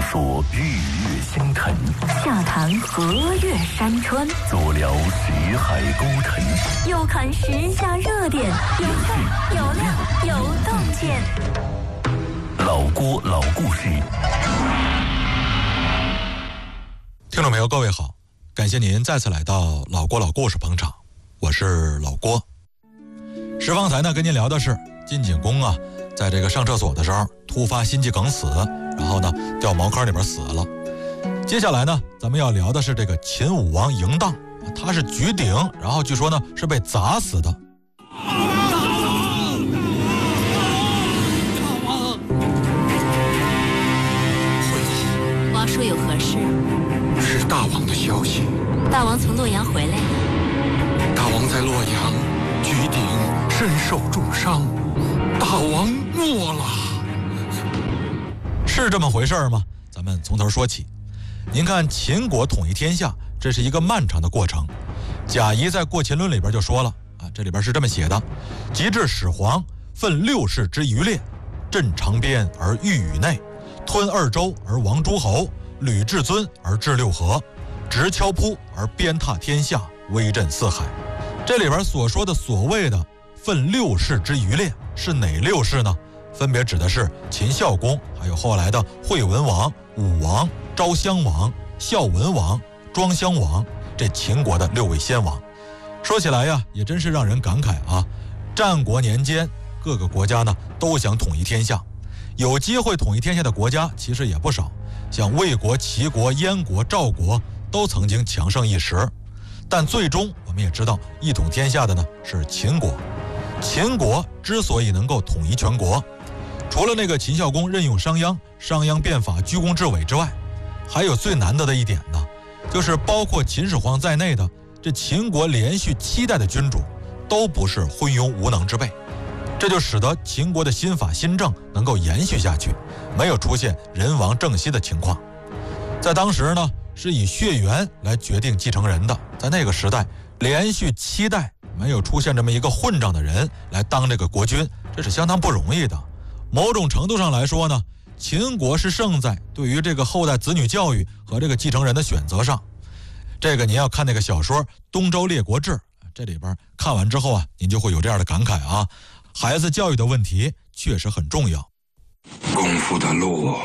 说日月星辰， 下谈河岳山川， 左聊识海沟腾， 右看时下热点，有趣有料有洞见。 老郭老故事。 听众朋友，各位好，感谢您再次来到老郭老故事捧场，我是老郭。方才呢跟您聊的是晋景公啊，在这个上厕所的时候突发心肌梗死，然后呢掉茅坑里边死了。接下来呢咱们要聊的是这个秦武王嬴荡，他是举鼎，然后据说呢是被砸死的。 王叔有何事？ 是大王的消息。 大王从洛阳回来了。 大王在洛阳举鼎，身受重伤，大王没了。 是这么回事吗？咱们从头说起。您看秦国统一天下，这是一个漫长的过程。贾谊在《过秦论》里边就说了啊，这里边是这么写的：及至始皇，奋6世之余烈，镇长边而御宇内，吞2州而亡诸侯，履至尊而治6合，执敲扑而鞭挞天下，威震4海。这里边所说的所谓的奋6世之余烈是哪6世呢？分别指的是秦孝公，还有后来的惠文王、武王、昭襄王、孝文王、庄襄王，这秦国的6位先王。说起来呀，也真是让人感慨啊。战国年间，各个国家呢都想统一天下，有机会统一天下的国家其实也不少，像魏国、齐国、燕国、赵国都曾经强盛一时，但最终我们也知道，一统天下的呢是秦国。秦国之所以能够统一全国，除了那个秦孝公任用商鞅，商鞅变法居功至伟之外，还有最难得的一点呢，就是包括秦始皇在内的这秦国连续7代的君主都不是昏庸无能之辈，这就使得秦国的新法新政能够延续下去，没有出现人亡政息的情况。在当时呢，是以血缘来决定继承人的，在那个时代连续7代没有出现这么一个混账的人来当这个国君，这是相当不容易的。某种程度上来说呢，秦国是胜在对于这个后代子女教育和这个继承人的选择上。这个您要看那个小说《东周列国志》，这里边看完之后啊，您就会有这样的感慨啊，孩子教育的问题确实很重要。 功夫的路